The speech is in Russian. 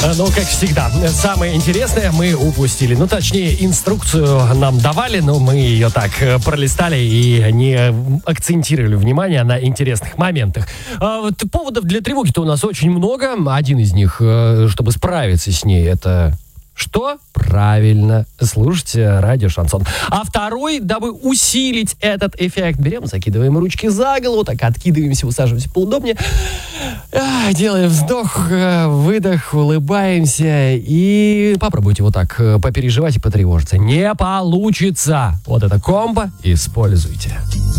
Но, как всегда, самое интересное мы упустили. Ну, точнее, инструкцию нам давали, но мы ее так пролистали и не акцентировали внимание на интересных моментах. Вот поводов для тревоги-то у нас очень много. Один из них, чтобы справиться с ней, это... Что? Правильно. Слушайте радио «Шансон». А второй, дабы усилить этот эффект, берем, закидываем ручки за голову, так откидываемся, усаживаемся поудобнее, делаем вздох, выдох, улыбаемся и попробуйте вот так попереживать и потревожиться. Не получится. Вот это комбо используйте.